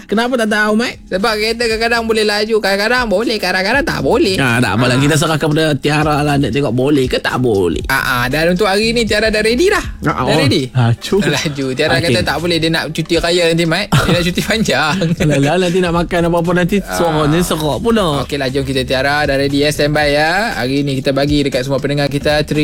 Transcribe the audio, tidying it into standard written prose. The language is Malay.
Kenapa tak tahu, Mat? Sebab kereta kadang-kadang boleh laju, kadang-kadang boleh, kadang-kadang tak boleh. Tak apalah, kita serahkan pada Tiara lah. Nak tengok boleh ke tak boleh. Dan untuk hari ni Tiara dah ready dah. Dah ready? Laju. Tiara kata tak boleh, dia nak cuti raya nanti, Mat. Dia nak cuti panjang. Alah, nanti nak makan apa-apa nanti suara ni serak pula. Okeylah, jom kita Tiara dah ready ya, standby ya. Hari ni kita bagi dekat semua pendengar kita